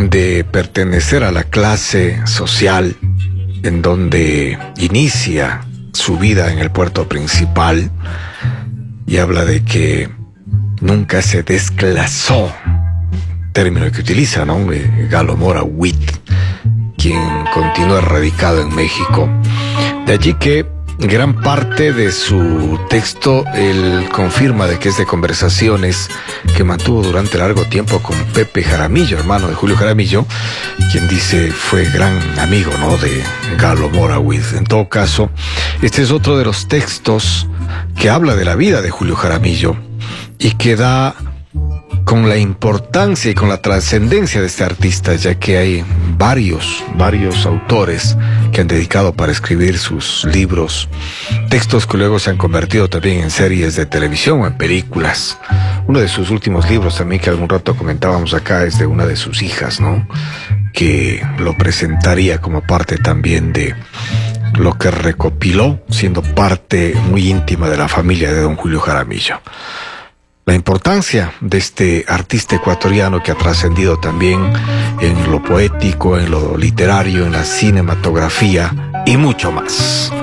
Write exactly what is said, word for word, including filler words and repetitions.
de pertenecer a la clase social en donde inicia su vida en el puerto principal, y habla de que nunca se desclasó, término que utiliza, ¿no? Galo Mora Witt, quien continúa radicado en México. De allí que gran parte de su texto él confirma de que es de conversaciones que mantuvo durante largo tiempo con Pepe Jaramillo, hermano de Julio Jaramillo, quien dice fue gran amigo, ¿no?, de Galo Mora Witt. En todo caso, este es otro de los textos que habla de la vida de Julio Jaramillo y que da con la importancia y con la trascendencia de este artista, ya que hay varios, varios autores que han dedicado para escribir sus libros, textos que luego se han convertido también en series de televisión o en películas. Uno de sus últimos libros también, que algún rato comentábamos acá, es de una de sus hijas, ¿no?, que lo presentaría como parte también de lo que recopiló, siendo parte muy íntima de la familia de don Julio Jaramillo. La importancia de este artista ecuatoriano que ha trascendido también en lo poético, en lo literario, en la cinematografía y mucho más.